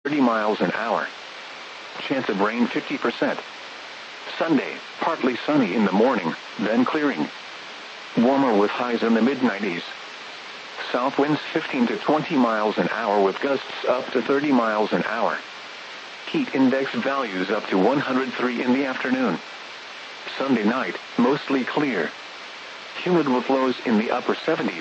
30 miles an hour. Chance of rain 50%. Sunday, partly sunny in the morning, then clearing. Warmer with highs in the mid-90s. South winds 15 to 20 miles an hour with gusts up to 30 miles an hour. Heat index values up to 103 in the afternoon. Sunday night, mostly clear. Humid with lows in the upper 70s.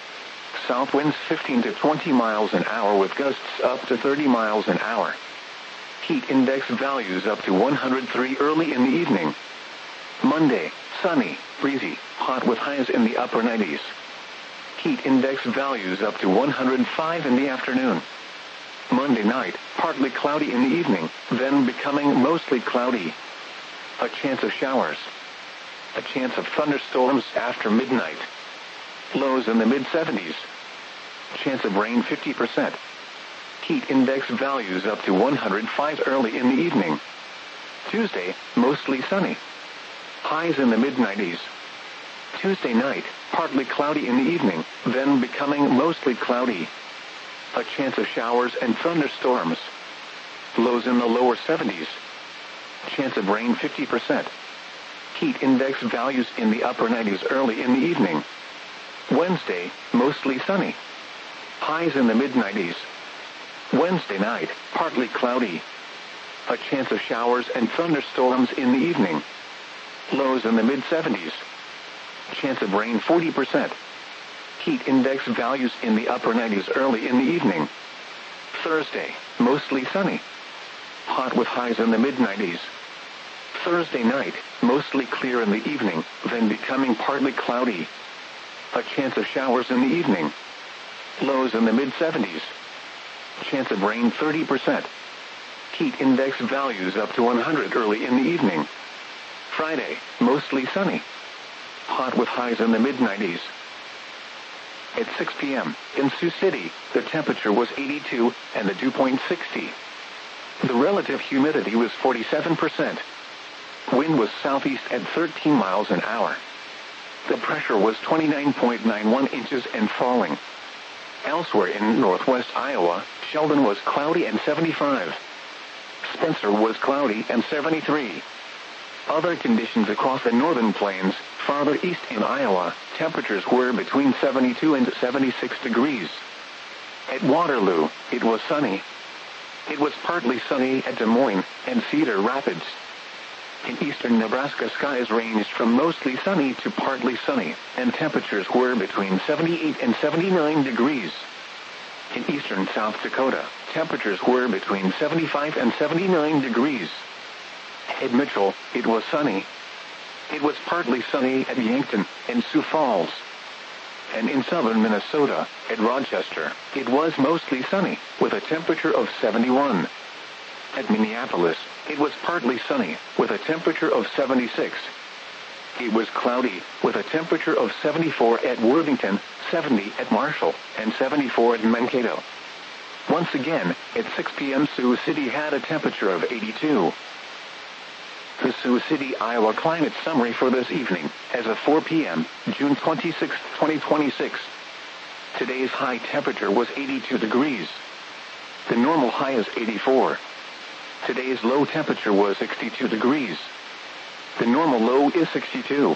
South winds 15 to 20 miles an hour with gusts up to 30 miles an hour. Heat index values up to 103 early in the evening. Monday, sunny, breezy, hot with highs in the upper 90s. Heat index values up to 105 in the afternoon. Monday night, partly cloudy in the evening, then becoming mostly cloudy. A chance of showers. A chance of thunderstorms after midnight. Lows in the mid-70s. Chance of rain 50%. Heat index values up to 105 early in the evening. Tuesday, mostly sunny. Highs in the mid-90s. Tuesday night, partly cloudy in the evening, then becoming mostly cloudy. A chance of showers and thunderstorms. Lows in the lower 70s. Chance of rain 50%. Heat index values in the upper 90s early in the evening. Wednesday, mostly sunny. Highs in the mid-90s. Wednesday night, partly cloudy. A chance of showers and thunderstorms in the evening. Lows in the mid-70s. Chance of rain 40%. Heat index values in the upper 90s early in the evening. Thursday, mostly sunny. Hot with highs in the mid-90s. Thursday night, mostly clear in the evening, then becoming partly cloudy. A chance of showers in the evening. Lows in the mid-70s. Chance of rain 30%. Heat index values up to 100 early in the evening. Friday, mostly sunny. Hot with highs in the mid-90s. At 6 p.m., in Sioux City, the temperature was 82 and the dew point 60. The relative humidity was 47%. Wind was southeast at 13 miles an hour. The pressure was 29.91 inches and falling. Elsewhere in northwest Iowa, Sheldon was cloudy and 75. Spencer was cloudy and 73. Other conditions across the northern plains, farther east in Iowa, temperatures were between 72 and 76 degrees. At Waterloo, it was sunny. It was partly sunny at Des Moines and Cedar Rapids. In eastern Nebraska, skies ranged from mostly sunny to partly sunny, and temperatures were between 78 and 79 degrees. In eastern South Dakota, temperatures were between 75 and 79 degrees. At Mitchell, it was sunny. It was partly sunny at Yankton and Sioux Falls. And in southern Minnesota, at Rochester, it was mostly sunny, with a temperature of 71. At Minneapolis, it was partly sunny, with a temperature of 76. It was cloudy, with a temperature of 74 at Worthington, 70 at Marshall, and 74 at Mankato. Once again, at 6 p.m. Sioux City had a temperature of 82. The Sioux City, Iowa climate summary for this evening, as of 4 p.m., June 26, 2026. Today's high temperature was 82 degrees. The normal high is 84. Today's low temperature was 62 degrees. The normal low is 62.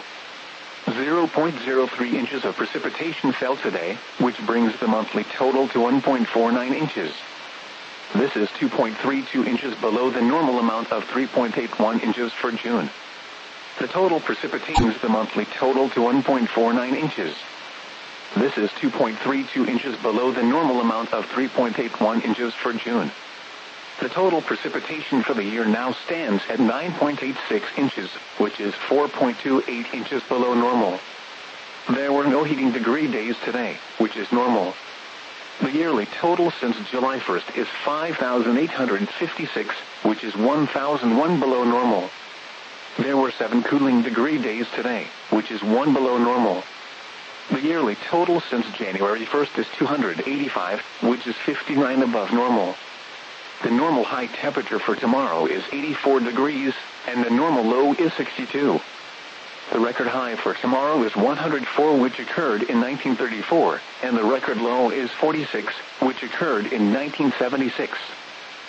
0.03 inches of precipitation fell today, which brings the monthly total to 1.49 inches. This is 2.32 inches below the normal amount of 3.81 inches for June. The total precipitation brings the monthly total to 1.49 inches. This is 2.32 inches below the normal amount of 3.81 inches for June. The total precipitation for the year now stands at 9.86 inches, which is 4.28 inches below normal. There were no heating degree days today, which is normal. The yearly total since July 1st is 5,856, which is 1,001 below normal. There were 7 cooling degree days today, which is 1 below normal. The yearly total since January 1st is 285, which is 59 above normal. The normal high temperature for tomorrow is 84 degrees, and the normal low is 62. The record high for tomorrow is 104, which occurred in 1934, and the record low is 46, which occurred in 1976.